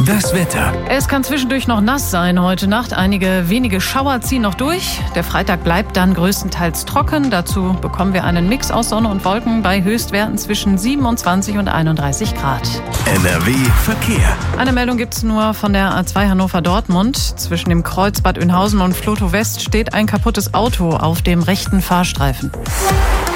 Das Wetter. Es kann zwischendurch noch nass sein heute Nacht. Einige wenige Schauer ziehen noch durch. Der Freitag bleibt dann größtenteils trocken. Dazu bekommen wir einen Mix aus Sonne und Wolken bei Höchstwerten zwischen 27 und 31 Grad. NRW Verkehr. Eine Meldung gibt es nur von der A2 Hannover-Dortmund. Zwischen dem Kreuz Bad Oeynhausen und Flotow West steht ein kaputtes Auto auf dem rechten Fahrstreifen.